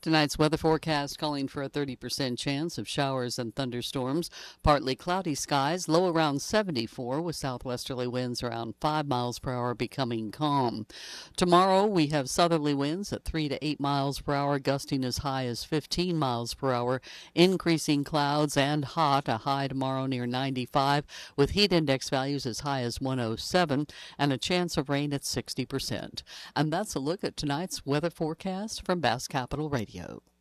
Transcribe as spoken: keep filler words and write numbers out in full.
Tonight's weather forecast calling for a thirty percent chance of showers and thunderstorms. Partly cloudy skies, low around seventy-four with southwesterly winds around five miles per hour becoming calm. Tomorrow we have southerly winds at three to eight miles per hour, gusting as high as fifteen miles per hour. Increasing clouds and hot, a high tomorrow near ninety-five with heat index values as high as one oh seven and a chance of rain at sixty percent. And that's a look at tonight's weather forecast from Bass Capital Radio.